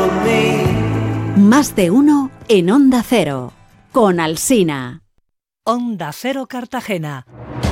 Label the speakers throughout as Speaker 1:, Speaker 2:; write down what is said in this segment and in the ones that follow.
Speaker 1: Más de uno en Onda Cero, con Alsina.
Speaker 2: Onda Cero Cartagena.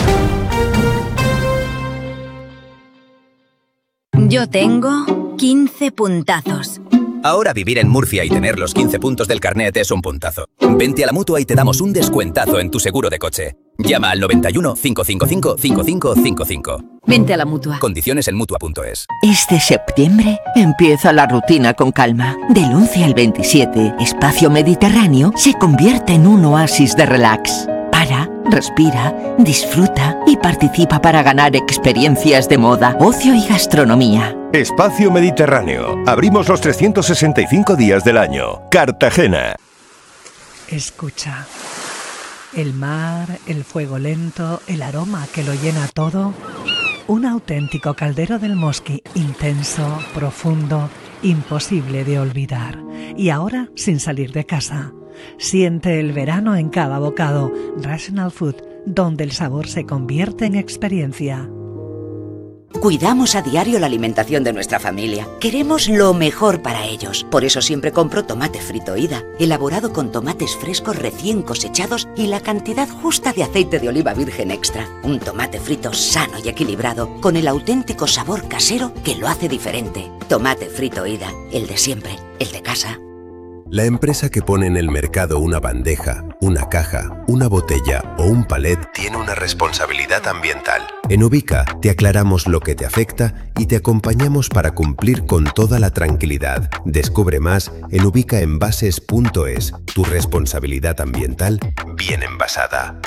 Speaker 3: Yo tengo 15 puntazos.
Speaker 4: Ahora vivir en Murcia y tener los 15 puntos del carnet es un puntazo. Vente a la Mutua y te damos un descuentazo en tu seguro de coche. Llama al 91 555 5555.
Speaker 3: Vente a la Mutua.
Speaker 4: Condiciones en Mutua.es.
Speaker 5: Este septiembre empieza la rutina con calma. Del 11 al 27, Espacio Mediterráneo se convierte en un oasis de relax. Para, respira, disfruta y participa para ganar experiencias de moda, ocio y gastronomía.
Speaker 6: Espacio Mediterráneo. Abrimos los 365 días del año. Cartagena.
Speaker 2: Escucha. El mar, el fuego lento, el aroma que lo llena todo. Un auténtico caldero del Mosqui, intenso, profundo, imposible de olvidar. Y ahora sin salir de casa. Siente el verano en cada bocado. Rational Food, donde el sabor se convierte en experiencia.
Speaker 7: Cuidamos a diario la alimentación de nuestra familia. Queremos lo mejor para ellos. Por eso siempre compro tomate frito Ida, elaborado con tomates frescos recién cosechados y la cantidad justa de aceite de oliva virgen extra. Un tomate frito sano y equilibrado, con el auténtico sabor casero que lo hace diferente. Tomate frito Ida, el de siempre, el de casa.
Speaker 8: La empresa que pone en el mercado una bandeja, una caja, una botella o un palet tiene una responsabilidad ambiental. En Ubica te aclaramos lo que te afecta y te acompañamos para cumplir con toda la tranquilidad. Descubre más en ubicaenvases.es. Tu responsabilidad ambiental bien envasada.